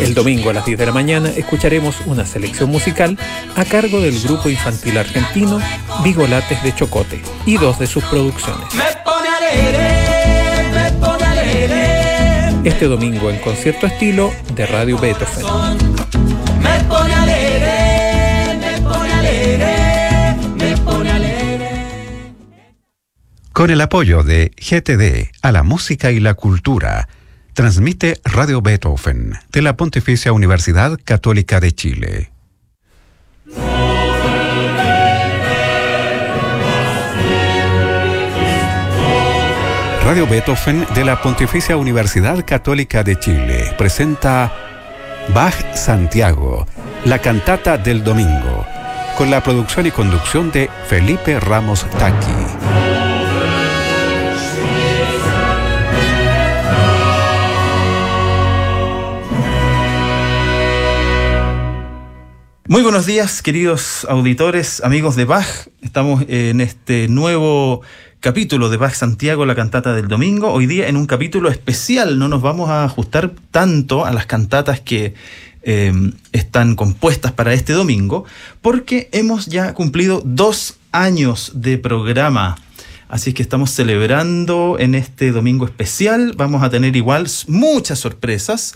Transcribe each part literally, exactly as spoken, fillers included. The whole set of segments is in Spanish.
El domingo a las diez de la mañana escucharemos una selección musical a cargo del grupo infantil argentino Bigolates de Chocote y dos de sus producciones. Me pone alegre, me pone alegre. Este domingo en concierto estilo de Radio Beethoven. Me pone alegre, me pone alegre, me pone alegre. Con el apoyo de G T D a la música y la cultura, transmite Radio Beethoven de la Pontificia Universidad Católica de Chile. Radio Beethoven de la Pontificia Universidad Católica de Chile presenta Bach Santiago, la cantata del domingo, con la producción y conducción de Felipe Ramos Taqui. Muy buenos días, queridos auditores, amigos de Bach. Estamos en este nuevo capítulo de Bach Santiago, la cantata del domingo. Hoy día en un capítulo especial. No nos vamos a ajustar tanto a las cantatas que eh, están compuestas para este domingo, porque hemos ya cumplido dos años de programa. Así que estamos celebrando en este domingo especial. Vamos a tener igual muchas sorpresas.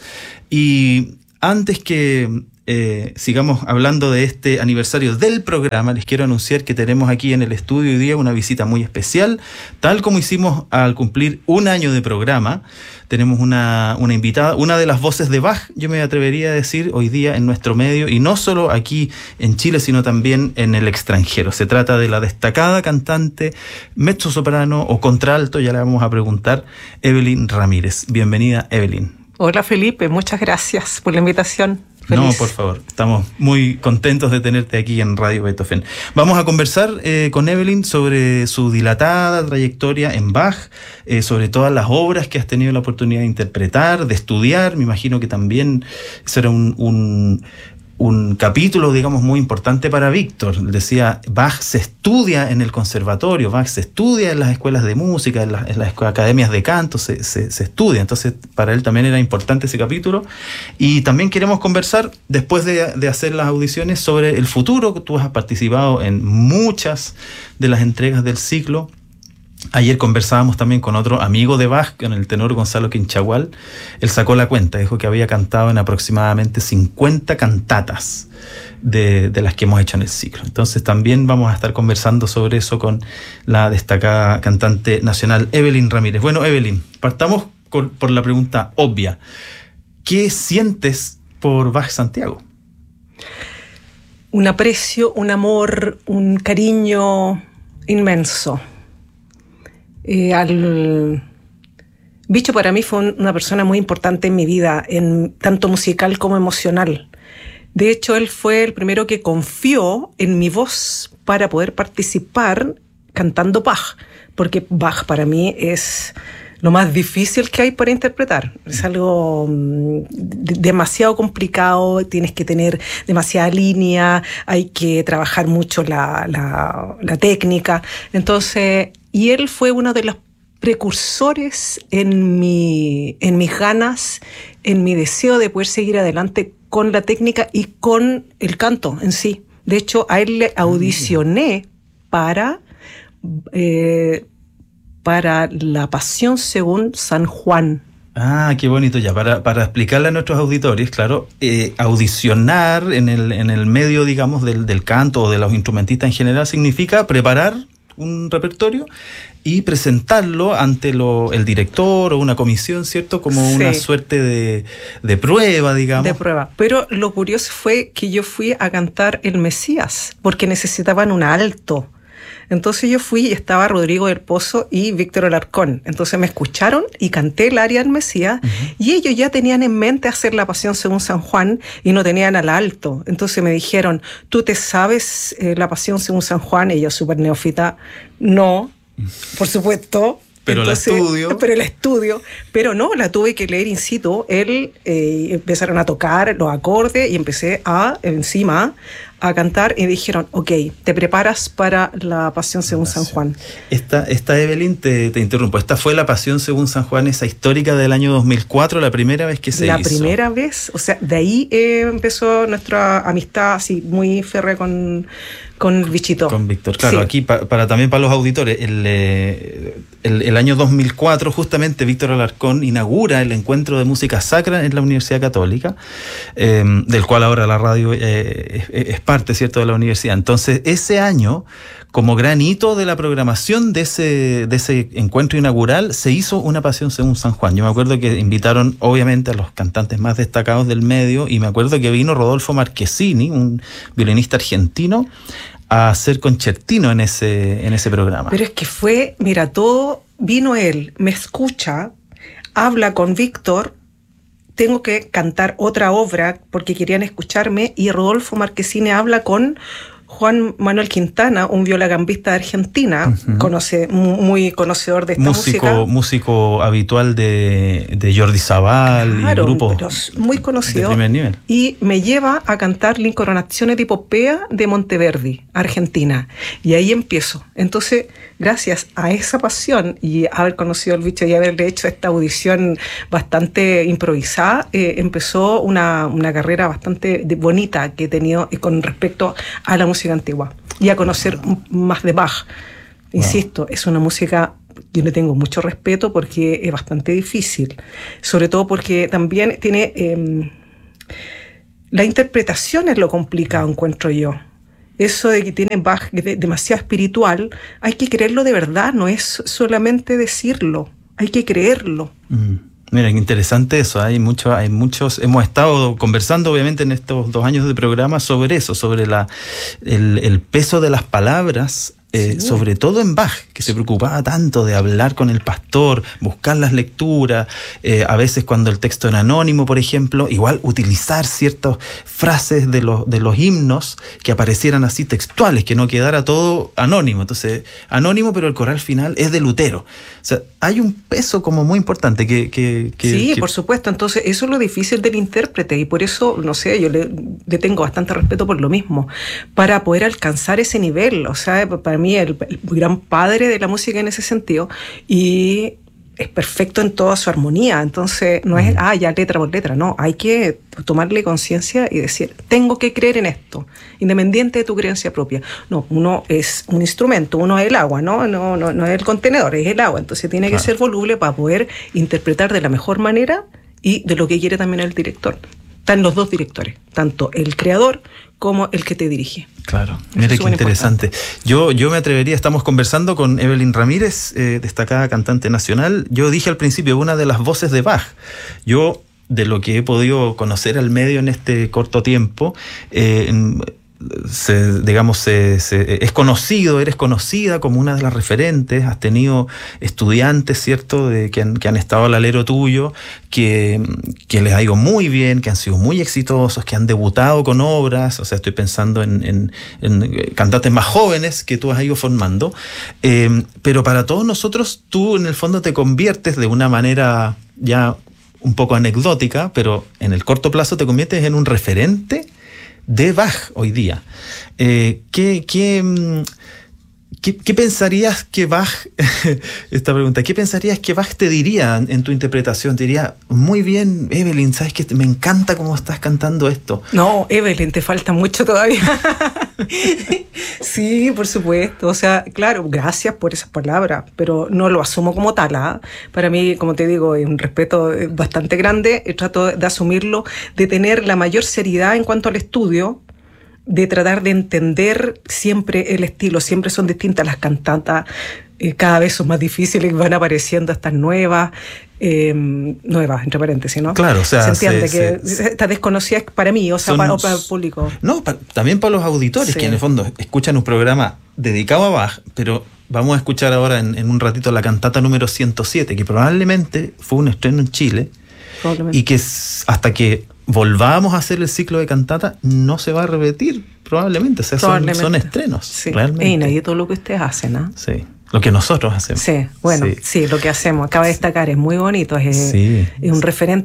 Y antes que Eh, sigamos hablando de este aniversario del programa, les quiero anunciar que tenemos aquí en el estudio hoy día una visita muy especial. Tal como hicimos al cumplir un año de programa, tenemos una, una invitada, una de las voces de Bach, yo me atrevería a decir, hoy día en nuestro medio, y no solo aquí en Chile, sino también en el extranjero. Se trata de la destacada cantante mezzosoprano o contralto, ya le vamos a preguntar, Evelyn Ramírez. Bienvenida, Evelyn. Hola, Felipe, muchas gracias por la invitación. Feliz. No, por favor, estamos muy contentos de tenerte aquí en Radio Beethoven. Vamos a conversar eh, con Evelyn sobre su dilatada trayectoria en Bach, eh, sobre todas las obras que has tenido la oportunidad de interpretar, de estudiar. Me imagino que también será un, un, un capítulo, digamos, muy importante para Víctor. Decía, Bach se estudia en el conservatorio, Bach se estudia en las escuelas de música, en, la, en las academias de canto, se, se, se estudia. Entonces, para él también era importante ese capítulo. Y también queremos conversar, después de, de hacer las audiciones, sobre el futuro. Tú has participado en muchas de las entregas del ciclo. Ayer conversábamos también con otro amigo de Bach, con el tenor Gonzalo Quinchagual. Él sacó la cuenta, dijo que había cantado en aproximadamente cincuenta cantatas de, de las que hemos hecho en el ciclo. Entonces también vamos a estar conversando sobre eso con la destacada cantante nacional Evelyn Ramírez. Bueno, Evelyn, partamos con, por la pregunta obvia. ¿Qué sientes por Bach Santiago? Un aprecio, un amor, un cariño inmenso. Eh, al Bicho para mí fue una persona muy importante en mi vida, en tanto musical como emocional. De hecho, él fue el primero que confió en mi voz para poder participar cantando Bach, porque Bach para mí es lo más difícil que hay para interpretar. Es algo de- demasiado complicado, tienes que tener demasiada línea, hay que trabajar mucho la, la, la técnica. Entonces, y él fue uno de los precursores en mi, en mis ganas, en mi deseo de poder seguir adelante con la técnica y con el canto en sí. De hecho, a él le audicioné para, eh, para La Pasión según San Juan. Ah, qué bonito. Ya, para, para explicarle a nuestros auditores, claro, eh, audicionar en el, en el medio, digamos, del, del canto o de los instrumentistas en general significa preparar un repertorio y presentarlo ante lo, el director o una comisión, ¿cierto? Como Sí. una suerte de, de prueba, digamos. De prueba. Pero lo curioso fue que yo fui a cantar el Mesías, porque necesitaban un alto. Entonces yo fui y estaba Rodrigo del Pozo y Víctor Alarcón. Entonces me escucharon y canté el aria del Mesías, uh-huh. Y ellos ya tenían en mente hacer La Pasión según San Juan y no tenían al alto. Entonces me dijeron, ¿tú te sabes eh, La Pasión según San Juan? Y yo, súper neófita, no, por supuesto. Pero Entonces, el estudio. Pero el estudio. Pero no, la tuve que leer in situ. Él eh, empezaron a tocar los acordes y empecé a, encima, a cantar y dijeron, ok, te preparas para la Pasión según San Juan. Esta, esta Evelyn, te, te interrumpo, esta fue la Pasión según San Juan, esa histórica del año dos mil cuatro, la primera vez que se la hizo. La primera vez, o sea, de ahí eh, empezó nuestra amistad así muy férrea con... Con el bichito. Con Víctor, claro. Sí. Aquí pa, para también para los auditores, el, el, el año dos mil cuatro justamente Víctor Alarcón inaugura el encuentro de música sacra en la Universidad Católica, eh, del cual ahora la radio eh, es, es parte, ¿cierto?, de la universidad. Entonces, ese año, como gran hito de la programación de ese, de ese encuentro inaugural, se hizo una Pasión según San Juan. Yo me acuerdo que invitaron, obviamente, a los cantantes más destacados del medio, y me acuerdo que vino Rodolfo Marchesini, un violinista argentino, a hacer concertino en ese, en ese programa. Pero es que fue, mira, todo, vino él, me escucha, habla con Víctor, tengo que cantar otra obra porque querían escucharme, y Rodolfo Marchesini habla con Juan Manuel Quintana, un violagambista de Argentina, uh-huh. conoce, muy conocedor de esta músico, música. Músico habitual de, de Jordi Sabal, claro, y grupos muy conocido. De primer nivel. Y me lleva a cantar L'Incoronazione di Popea de Monteverdi, Argentina. Y ahí empiezo. Entonces, gracias a esa pasión y haber conocido al bicho y haberle hecho esta audición bastante improvisada, eh, empezó una, una carrera bastante de, bonita que he tenido con respecto a la música antigua y a conocer más de Bach. Insisto, wow. Es una música, yo le tengo mucho respeto porque es bastante difícil, sobre todo porque también tiene eh, la interpretación es lo complicado, encuentro yo. Eso de que tiene Bach de, demasiado espiritual, hay que creerlo de verdad, no es solamente decirlo, hay que creerlo. Mm. Mira, qué interesante eso. Hay mucho, hay muchos. Hemos estado conversando, obviamente, en estos dos años de programa sobre eso, sobre la el, el peso de las palabras. Eh, sí. Sobre todo en Bach, que se preocupaba tanto de hablar con el pastor, buscar las lecturas, eh, a veces cuando el texto era anónimo, por ejemplo, igual utilizar ciertas frases de los, de los himnos que aparecieran así textuales, que no quedara todo anónimo. Entonces, anónimo, pero el coral final es de Lutero. O sea, hay un peso como muy importante que... que, que sí, que... por supuesto. Entonces, eso es lo difícil del intérprete, y por eso, no sé, yo le, le tengo bastante respeto por lo mismo, para poder alcanzar ese nivel. O sea, para mí El, el gran padre de la música en ese sentido, y es perfecto en toda su armonía. Entonces no es, ah, ya letra por letra, no, hay que tomarle conciencia y decir, tengo que creer en esto, independiente de tu creencia propia. No, uno es un instrumento, uno es el agua, no, no, no, no es el contenedor, es el agua, entonces tiene claro. que ser voluble para poder interpretar de la mejor manera y de lo que quiere también el director. Están los dos directores, tanto el creador como el que te dirige. Claro, mire qué interesante. Yo, yo me atrevería, estamos conversando con Evelyn Ramírez, eh, destacada cantante nacional. Yo dije al principio, una de las voces de Bach. Yo, de lo que he podido conocer al medio en este corto tiempo, eh, Se, digamos, se, se, es conocido, eres conocida como una de las referentes, has tenido estudiantes, ¿cierto?, de, que, han, que han estado al alero tuyo, que, que les ha ido muy bien, que han sido muy exitosos, que han debutado con obras, o sea, estoy pensando en, en, en cantantes más jóvenes que tú has ido formando, eh, pero para todos nosotros tú en el fondo te conviertes de una manera ya un poco anecdótica, pero en el corto plazo te conviertes en un referente de Bach hoy día. Eh, ¿qué, qué, qué, ¿Qué pensarías que Bach, esta pregunta, qué pensarías que Bach te diría en tu interpretación? Te diría, muy bien, Evelyn, sabes que me encanta cómo estás cantando esto. No, Evelyn, te falta mucho todavía. Sí, por supuesto. O sea, claro, gracias por esas palabras, pero no lo asumo como tal, ¿eh? Para mí, como te digo, es un respeto bastante grande. Trato de asumirlo, de tener la mayor seriedad en cuanto al estudio, de tratar de entender siempre el estilo. Siempre son distintas las cantatas, eh, cada vez son más difíciles, van apareciendo estas nuevas, eh, nuevas, entre paréntesis, ¿no? Claro, o sea, se entiende se, que se, esta desconocida es para mí, o sea, son, para, para el público. No, pa, también para los auditores, sí, que en el fondo escuchan un programa dedicado a Bach, pero vamos a escuchar ahora en, en un ratito la cantata número ciento siete, que probablemente fue un estreno en Chile, y que hasta que volvamos a hacer el ciclo de cantata no se va a repetir, probablemente, o sea, son, son estrenos, sí, realmente. Y nadie todo lo que ustedes hacen, ¿no? Sí, lo que nosotros hacemos. Sí, bueno, sí, sí lo que hacemos, acaba de destacar, es muy bonito, es, sí, es un referente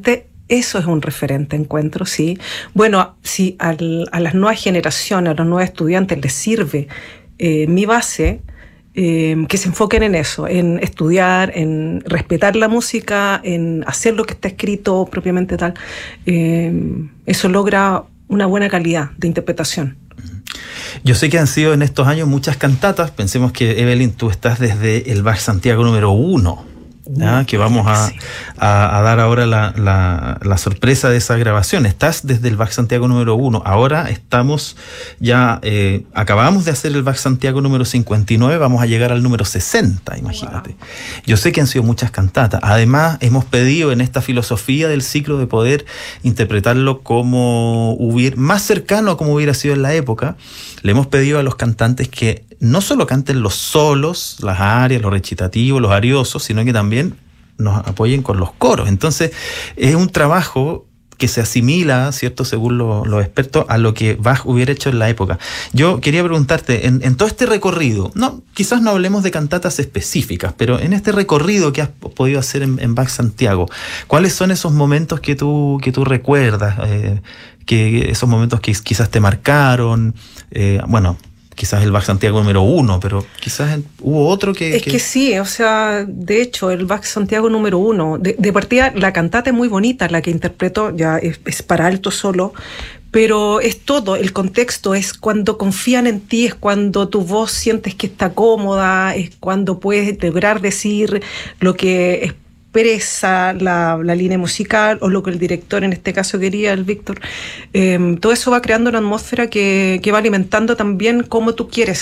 Eso es un referente, encuentro, sí. Bueno, si al, a las nuevas generaciones, a los nuevos estudiantes les sirve eh, mi base, eh, que se enfoquen en eso, en estudiar, en respetar la música, en hacer lo que está escrito propiamente tal. Eh, eso logra una buena calidad de interpretación. Yo sé que han sido en estos años muchas cantatas. Pensemos que, Evelyn, tú estás desde el Bach Santiago número uno. ¿Ah? Que vamos a, a, a dar ahora la, la, la sorpresa de esa grabación. Estás desde el Bach Santiago número uno. Ahora estamos ya, eh, acabamos de hacer el Bach Santiago número cincuenta y nueve, vamos a llegar al número sesenta, imagínate. Wow. Yo sé que han sido muchas cantatas. Además, hemos pedido en esta filosofía del ciclo de poder interpretarlo como hubiera, más cercano a como hubiera sido en la época. Le hemos pedido a los cantantes que no solo canten los solos, las arias, los recitativos, los ariosos, sino que también nos apoyen con los coros. Entonces, es un trabajo que se asimila, ¿cierto?, según lo, los expertos, a lo que Bach hubiera hecho en la época. Yo quería preguntarte, en, en todo este recorrido, no, quizás no hablemos de cantatas específicas, pero en este recorrido que has podido hacer en, en Bach Santiago, ¿cuáles son esos momentos que tú, que tú recuerdas? Eh, que esos momentos que quizás te marcaron, eh, bueno, quizás el Bach Santiago número uno, pero quizás hubo otro que... Es que... que sí, o sea, de hecho, el Bach Santiago número uno, de, de partida, la cantata es muy bonita, la que interpreto, ya es, es para alto solo, pero es todo, el contexto es cuando confían en ti, es cuando tu voz sientes que está cómoda, es cuando puedes lograr decir lo que es expresa la, la línea musical o lo que el director en este caso quería, el Víctor. Eh, todo eso va creando una atmósfera que, que va alimentando también cómo tú quieres